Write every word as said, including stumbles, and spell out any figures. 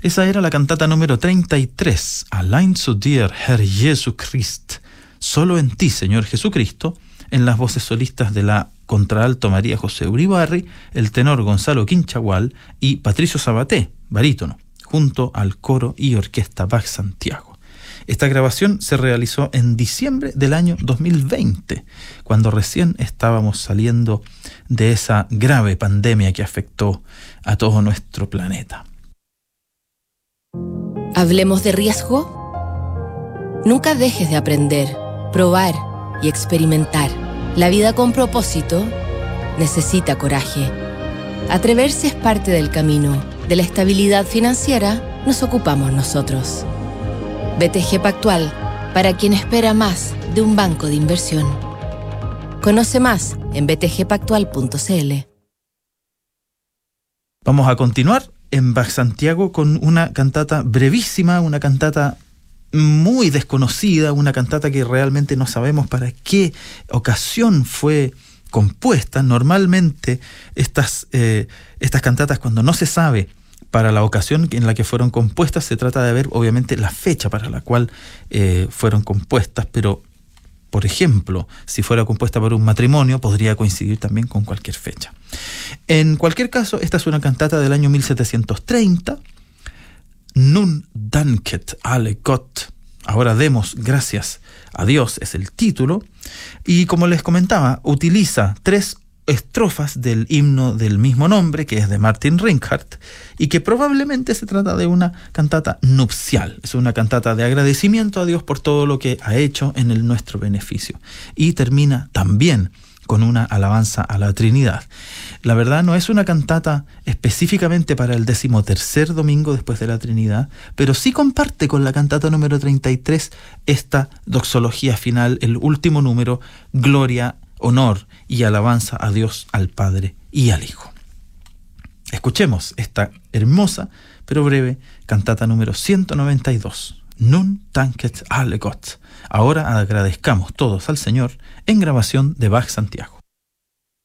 Esa era la cantata número treinta y tres, Allein zu dir, Herr Jesu Christ, solo en ti, Señor Jesucristo, en las voces solistas de la contralto María José Uribarri, el tenor Gonzalo Quinchagual y Patricio Sabaté, barítono, junto al coro y orquesta Bach Santiago. Esta grabación se realizó en diciembre del año dos mil veinte, cuando recién estábamos saliendo de esa grave pandemia que afectó a todo nuestro planeta. Hablemos de riesgo. Nunca dejes de aprender, probar y experimentar. La vida con propósito necesita coraje. Atreverse es parte del camino. De la estabilidad financiera nos ocupamos nosotros. B T G Pactual, para quien espera más de un banco de inversión. Conoce más en b t g pactual punto c l. Vamos a continuar en Bach Santiago con una cantata brevísima, una cantata muy desconocida, una cantata que realmente no sabemos para qué ocasión fue compuesta. Normalmente estas, eh, estas cantatas, cuando no se sabe para la ocasión en la que fueron compuestas, se trata de ver obviamente la fecha para la cual eh, fueron compuestas, pero por ejemplo, si fuera compuesta para un matrimonio, podría coincidir también con cualquier fecha. En cualquier caso, esta es una cantata del año mil setecientos treinta, Nun danket alle Gott, ahora demos gracias a Dios, es el título, y como les comentaba, utiliza tres estrofas del himno del mismo nombre, que es de Martin Ringhart, y que probablemente se trata de una cantata nupcial. Es una cantata de agradecimiento a Dios por todo lo que ha hecho en el nuestro beneficio. Y termina también con una alabanza a la Trinidad. La verdad, no es una cantata específicamente para el decimotercer domingo después de la Trinidad, pero sí comparte con la cantata número treinta y tres esta doxología final, el último número, Gloria, honor y alabanza a Dios, al Padre y al Hijo. Escuchemos esta hermosa pero breve cantata número ciento noventa y dos, Nun danket alle Gott. Ahora agradezcamos todos al Señor, en grabación de Bach Santiago.